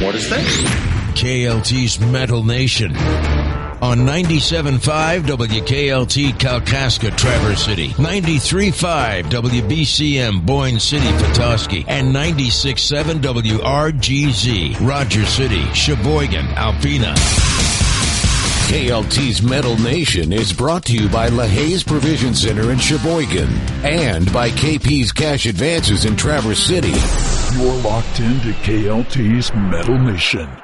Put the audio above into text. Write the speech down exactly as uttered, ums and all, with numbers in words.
What is this? K L T's Metal Nation. On ninety-seven point five W K L T Kalkaska, Traverse City, ninety-three point five W B C M Boyne City, Petoskey, and ninety-six point seven W R G Z, Rogers City, Sheboygan, Alpena. K L T's Metal Nation is brought to you by LaHaye's Provision Center in Sheboygan and by K P's Cash Advances in Traverse City. You're locked into K L T's Metal Nation.